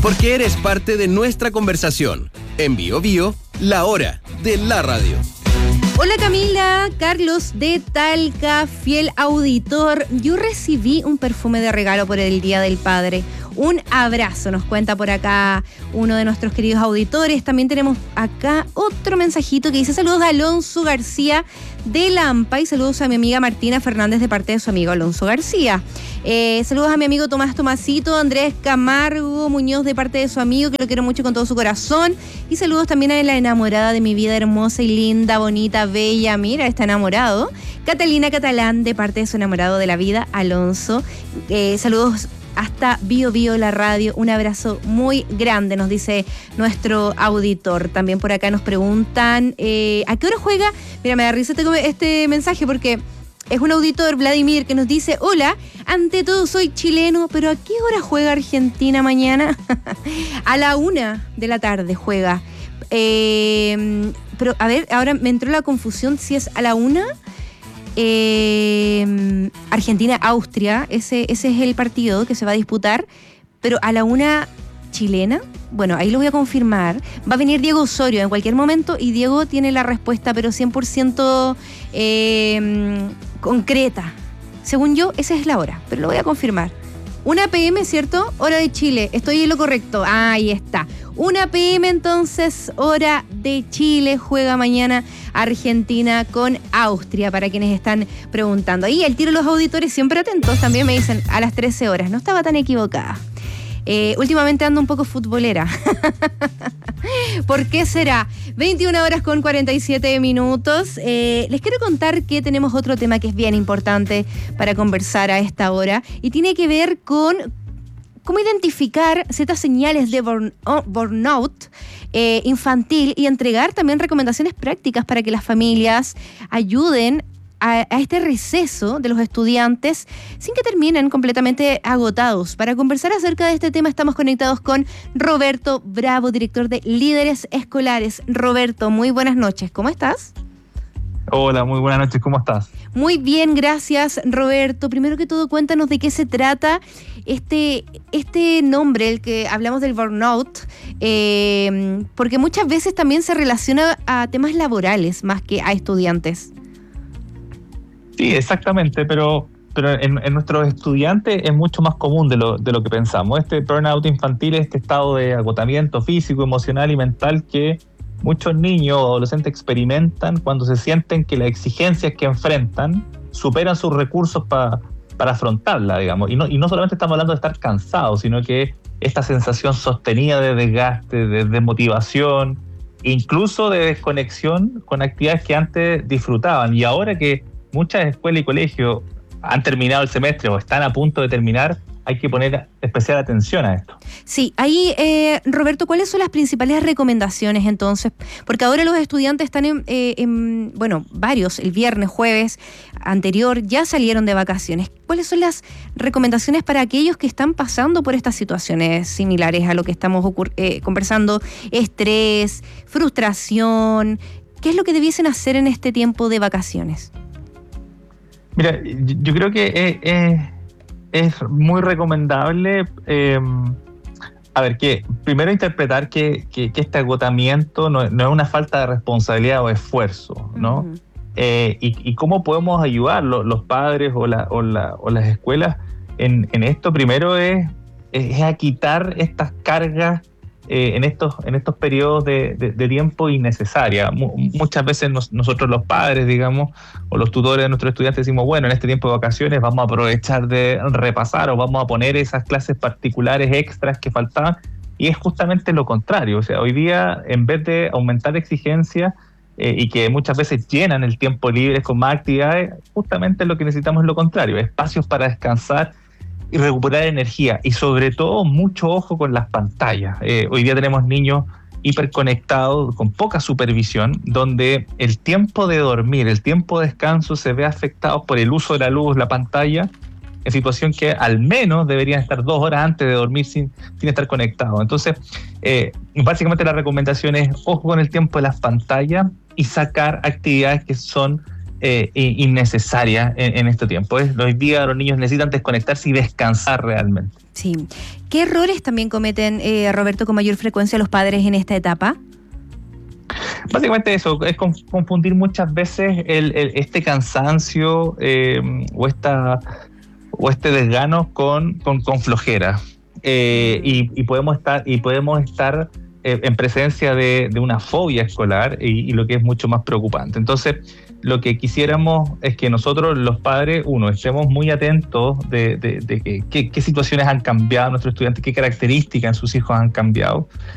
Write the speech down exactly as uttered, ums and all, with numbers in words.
porque eres parte de nuestra conversación. En Bio Bio, la hora de la radio. Hola Camila, Carlos de Talca, fiel auditor. Yo recibí un perfume de regalo por el Día del Padre. Un abrazo, nos cuenta por acá uno de nuestros queridos auditores. También tenemos acá otro mensajito que dice: saludos a Alonso García de Lampa y saludos a mi amiga Martina Fernández de parte de su amigo Alonso García. Eh, saludos a mi amigo Tomás Tomasito, Andrés Camargo Muñoz de parte de su amigo, que lo quiero mucho con todo su corazón. Y saludos también a la enamorada de mi vida, hermosa y linda, bonita, bella. Mira, está enamorado. Catalina Catalán de parte de su enamorado de la vida, Alonso. Eh, saludos hasta Bio Bio, la radio. Un abrazo muy grande, nos dice nuestro auditor. También por acá nos preguntan, eh, ¿a qué hora juega? Mira, me da risa este, este mensaje porque es un auditor, Vladimir, que nos dice: hola, ante todo soy chileno, pero ¿a qué hora juega Argentina mañana? A la una de la tarde juega. Eh, pero, a ver, ahora me entró la confusión si es a la una. Eh, Argentina-Austria, ese, ese es el partido que se va a disputar, pero a la una chilena. Bueno, ahí lo voy a confirmar. Va a venir Diego Osorio en cualquier momento y Diego tiene la respuesta, pero cien por ciento eh, concreta. Según yo, esa es la hora, pero lo voy a confirmar. una pe eme, ¿cierto? Hora de Chile. Estoy en lo correcto. Ahí está. una pe eme entonces, hora de Chile. Juega mañana Argentina con Austria, para quienes están preguntando. Ahí el tiro de los auditores siempre atentos. También me dicen a las trece horas. No estaba tan equivocada. Eh, últimamente ando un poco futbolera. ¿Por qué será? veintiuna horas con cuarenta y siete minutos. Eh, les quiero contar que tenemos otro tema que es bien importante para conversar a esta hora y tiene que ver con cómo identificar ciertas señales de burn, oh, burnout eh, infantil y entregar también recomendaciones prácticas para que las familias ayuden A, a este receso de los estudiantes sin que terminen completamente agotados. Para conversar acerca de este tema estamos conectados con Roberto Bravo, director de Líderes Escolares. Roberto, muy buenas noches, ¿cómo estás? Hola, muy buenas noches, ¿cómo estás? Muy bien, gracias, Roberto. Primero que todo, cuéntanos de qué se trata este, este nombre, el que hablamos del burnout, eh, porque muchas veces también se relaciona a temas laborales más que a estudiantes. Sí, exactamente, pero, pero en, en nuestros estudiantes es mucho más común de lo, de lo que pensamos. Este burnout infantil es este estado de agotamiento físico, emocional y mental que muchos niños o adolescentes experimentan cuando se sienten que las exigencias que enfrentan superan sus recursos pa, para afrontarla, digamos. Y no, y no solamente estamos hablando de estar cansados, sino que esta sensación sostenida de desgaste, de desmotivación, incluso de desconexión con actividades que antes disfrutaban. Y ahora que muchas escuelas y colegios han terminado el semestre o están a punto de terminar, hay que poner especial atención a esto. Sí, ahí, eh, Roberto, ¿cuáles son las principales recomendaciones entonces? Porque ahora los estudiantes están en, eh, en, bueno, varios, el viernes, jueves anterior, ya salieron de vacaciones. ¿Cuáles son las recomendaciones para aquellos que están pasando por estas situaciones similares a lo que estamos ocur- eh, conversando? Estrés, frustración. ¿Qué es lo que debiesen hacer en este tiempo de vacaciones? Mira, yo creo que es, es, es muy recomendable, eh, a ver, que primero interpretar que, que, que este agotamiento no, no es una falta de responsabilidad o esfuerzo, ¿no? Uh-huh. Eh, y, y cómo podemos ayudar los, los padres o, la, o, la, o las escuelas en, en esto. Primero es, es a quitar estas cargas Eh, en estos en estos periodos de, de, de tiempo innecesaria. M- muchas veces nos, nosotros los padres, digamos, o los tutores de nuestros estudiantes decimos, bueno, en este tiempo de vacaciones vamos a aprovechar de repasar o vamos a poner esas clases particulares extras que faltaban, y es justamente lo contrario. O sea, hoy día, en vez de aumentar exigencias eh, y que muchas veces llenan el tiempo libre con más actividades, justamente lo que necesitamos es lo contrario, espacios para descansar y recuperar energía, y sobre todo mucho ojo con las pantallas. Eh, hoy día tenemos niños hiperconectados con poca supervisión, donde el tiempo de dormir, el tiempo de descanso se ve afectado por el uso de la luz, la pantalla, en situación que al menos deberían estar dos horas antes de dormir sin, sin estar conectados. Entonces, eh, básicamente la recomendación es ojo con el tiempo de las pantallas y sacar actividades que son eh, innecesaria en, en este tiempo. Es, hoy día los niños necesitan desconectarse y descansar realmente. Sí. ¿Qué errores también cometen, eh, Roberto, con mayor frecuencia los padres en esta etapa? Básicamente eso, es confundir muchas veces el, el, este cansancio eh, o, esta, o este desgano con, con, con flojera. Eh, y, y podemos estar, y podemos estar eh, en presencia de, de una fobia escolar y, y lo que es mucho más preocupante. Entonces, lo que quisiéramos es que nosotros los padres, uno, estemos muy atentos de, de, de que, qué, qué situaciones han cambiado nuestros estudiantes, qué características en sus hijos han cambiado.